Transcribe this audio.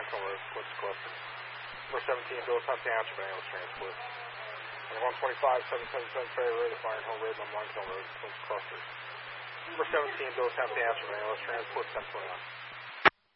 Limestone Road, Twins Clusters. Number 17, Bill South Township Ambulance Transport. And 125-777 Ferry Road, the Fire and Home Road, on Limestone Road, Twins Clusters. Number 17, Bill South Township Ambulance Transport, 1029.